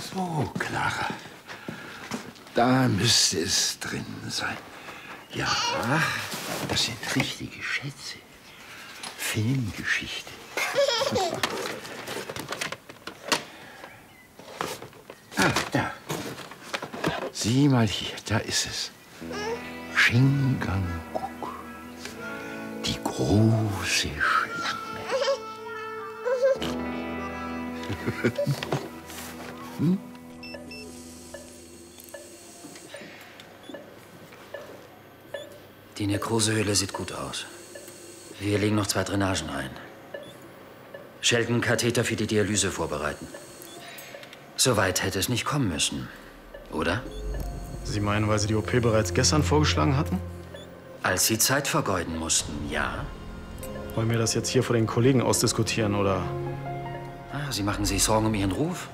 So, Clara. Da müsste es drin sein. Ja, das sind richtige Schätze. Filmgeschichte. Da. Sieh mal hier, da ist es. Shingangoku. Die große Schlange. Hm? Die Nekrosehöhle sieht gut aus. Wir legen noch 2 Drainagen ein. Sheldon Katheter für die Dialyse vorbereiten. Soweit hätte es nicht kommen müssen, oder? Sie meinen, weil Sie die OP bereits gestern vorgeschlagen hatten? Als Sie Zeit vergeuden mussten, ja. Wollen wir das jetzt hier vor den Kollegen ausdiskutieren, oder? Sie machen sich Sorgen um Ihren Ruf?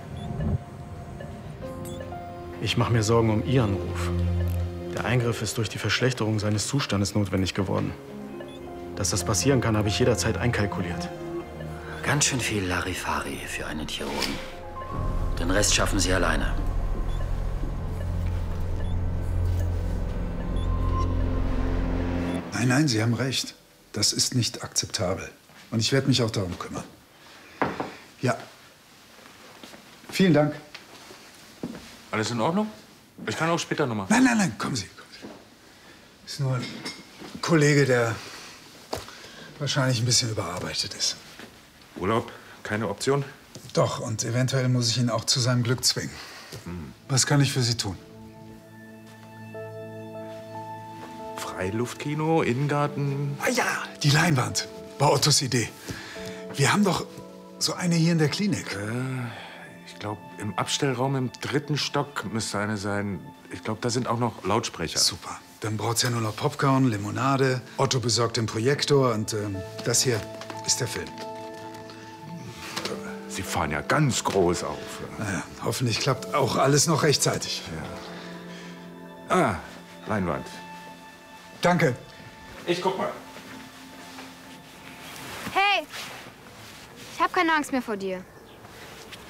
Ich mache mir Sorgen um Ihren Ruf. Der Eingriff ist durch die Verschlechterung seines Zustandes notwendig geworden. Dass das passieren kann, habe ich jederzeit einkalkuliert. Ganz schön viel Larifari für einen Chirurgen. Den Rest schaffen Sie alleine. Nein, nein, Sie haben recht. Das ist nicht akzeptabel. Und ich werde mich auch darum kümmern. Ja. Vielen Dank. Alles in Ordnung? Ich kann auch später nochmal. Nein, nein, nein, kommen Sie. Ist nur ein Kollege, der wahrscheinlich ein bisschen überarbeitet ist. Urlaub? Keine Option? Doch, und eventuell muss ich ihn auch zu seinem Glück zwingen. Was kann ich für Sie tun? Freiluftkino, Innengarten? Ah ja, die Leinwand. War Ottos Idee. Wir haben doch so eine hier in der Klinik. Ich glaube, im Abstellraum im 3. Stock müsste eine sein. Ich glaube, da sind auch noch Lautsprecher. Super. Dann braucht's ja nur noch Popcorn, Limonade. Otto besorgt den Projektor und das hier ist der Film. Sie fahren ja ganz groß auf. Naja, hoffentlich klappt auch alles noch rechtzeitig. Ja. Leinwand. Danke. Ich guck mal. Hey! Ich habe keine Angst mehr vor dir.